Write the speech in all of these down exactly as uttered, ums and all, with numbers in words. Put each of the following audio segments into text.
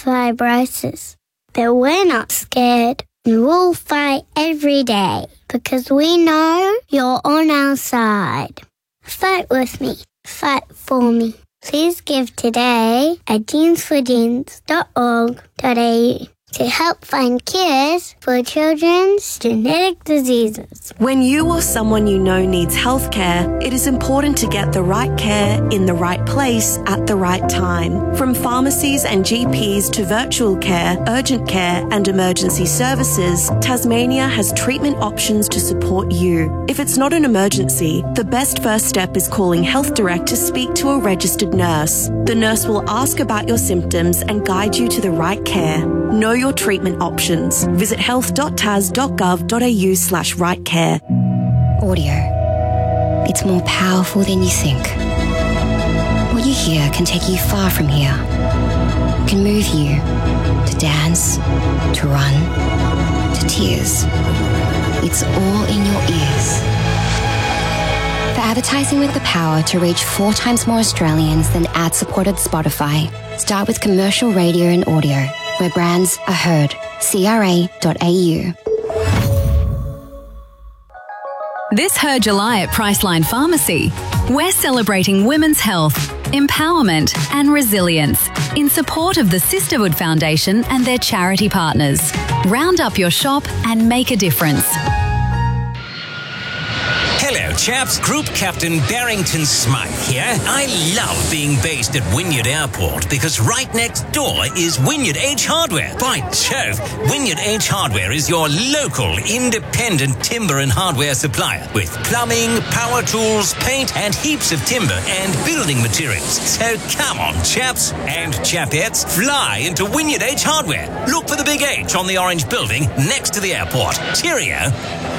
fibrosis. But we're not scared. We'll fight every day because we know you're on our side. Fight with me. Fight for me. Please give today at jeans for jeans dot org dot a u to help find cures for children's genetic diseases. When you or someone you know needs healthcare, it is important to get the right care in the right place at the right time. From pharmacies and G Ps to virtual care, urgent care and emergency services, Tasmania has treatment options to support you. If it's not an emergency, the best first step is calling Health Direct to speak to a registered nurse. The nurse will ask about your symptoms and guide you to the right care. Know your treatment options. Visit health dot tas dot gov dot a u slash right care. Audio. It's more powerful than you think. What you hear can take you far from here. It can move you to dance, to run, to tears. It's all in your ears. For advertising with the power to reach four times more Australians than ad-supported Spotify, start with commercial radio and audio, where brands are heard. C R A dot A U. This Her July at Priceline Pharmacy, we're celebrating women's health, empowerment and resilience in support of the Sisterhood Foundation and their charity partners. Round up your shop and make a difference. Hello, chaps. Group Captain Barrington Smythe here. I love being based at Wynyard Airport because right next door is Wynyard H Hardware. By Jove, Wynyard H Hardware is your local independent timber and hardware supplier with plumbing, power tools, paint and heaps of timber and building materials. So come on, chaps and chapettes, fly into Wynyard H Hardware. Look for the big H on the orange building next to the airport. Cheerio.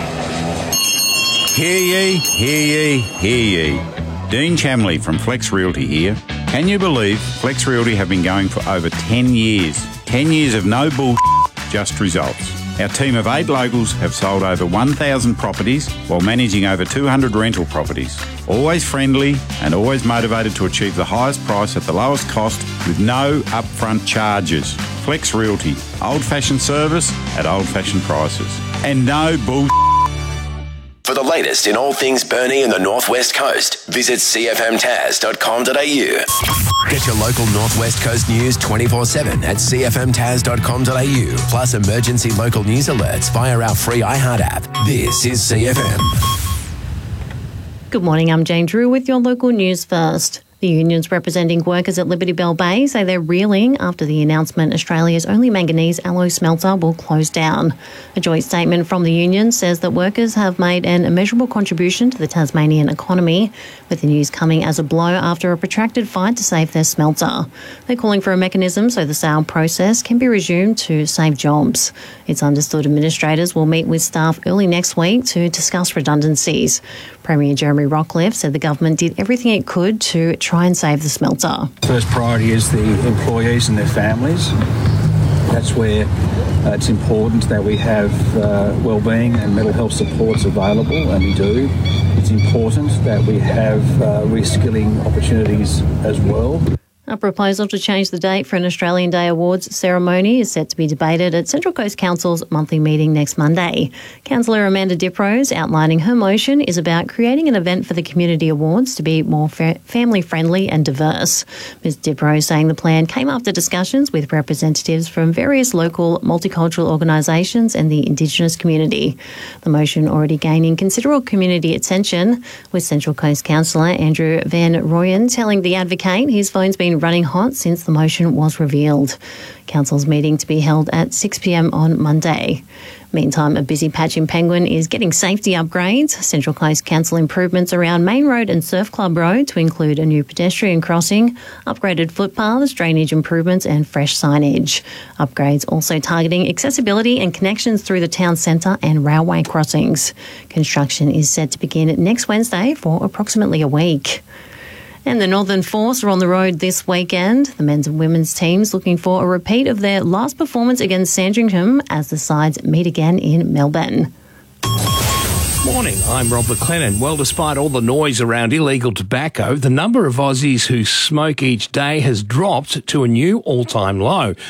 Hear ye, hear ye, hear ye. Dean Chamley from Flex Realty here. Can you believe Flex Realty have been going for over ten years? ten years of no bull, just results. Our team of eight locals have sold over one thousand properties while managing over two hundred rental properties. Always friendly and always motivated to achieve the highest price at the lowest cost with no upfront charges. Flex Realty, old-fashioned service at old-fashioned prices. And no bull. For the latest in all things Burnie and the Northwest Coast, visit c f m tas dot com dot a u. Get your local Northwest Coast news twenty-four seven at c f m tas dot com dot a u, plus emergency local news alerts via our free iHeart app. This is C F M. Good morning, I'm Jane Drew with your local news first. The unions representing workers at Liberty Bell Bay say they're reeling after the announcement Australia's only manganese alloy smelter will close down. A joint statement from the union says that workers have made an immeasurable contribution to the Tasmanian economy, with the news coming as a blow after a protracted fight to save their smelter. They're calling for a mechanism so the sale process can be resumed to save jobs. It's understood administrators will meet with staff early next week to discuss redundancies. Premier Jeremy Rockliff said the government did everything it could to try and save the smelter. First priority is the employees and their families. That's where uh, it's important that we have uh, wellbeing and mental health supports available, and we do. It's important that we have uh, reskilling opportunities as well. A proposal to change the date for an Australian Day Awards ceremony is set to be debated at Central Coast Council's monthly meeting next Monday. Councillor Amanda Diprose outlining her motion is about creating an event for the Community Awards to be more fa- family-friendly and diverse. Miz Diprose saying the plan came after discussions with representatives from various local multicultural organisations and the Indigenous community. The motion already gaining considerable community attention, with Central Coast Councillor Andrew Van Rooyen telling The Advocate his phone's been running hot since the motion was revealed. Council's meeting to be held at six p m on Monday. Meantime, a busy patch in Penguin is getting safety upgrades. Central Coast Council improvements around Main Road and Surf Club Road to include a new pedestrian crossing, upgraded footpaths, drainage improvements and fresh signage. Upgrades also targeting accessibility and connections through the town centre and railway crossings. Construction is set to begin next Wednesday for approximately a week. And the Northern Force are on the road this weekend. The men's and women's teams looking for a repeat of their last performance against Sandringham as the sides meet again in Melbourne. Morning, I'm Rob McLennan. Well, despite all the noise around illegal tobacco, the number of Aussies who smoke each day has dropped to a new all-time low.